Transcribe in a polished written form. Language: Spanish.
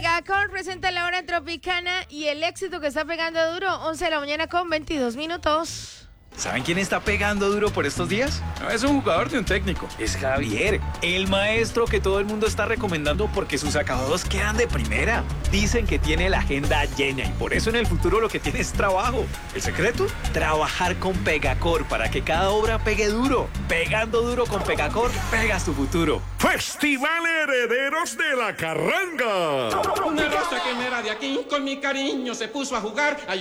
Pegacor presenta la hora tropicana y el éxito que está pegando duro, 11 de la mañana con 22 minutos. ¿Saben quién está pegando duro por estos días? No es un jugador ni un técnico, es Javier, el maestro que todo el mundo está recomendando porque sus acabados quedan de primera. Dicen que tiene la agenda llena y por eso en el futuro lo que tiene es trabajo. ¿El secreto? Trabajar con Pegacor para que cada obra pegue duro. Pegando duro con Pegacor, pegas tu futuro. Festival Herederos de la Carranga. Una rosa que no era de aquí, con mi cariño se puso a jugar.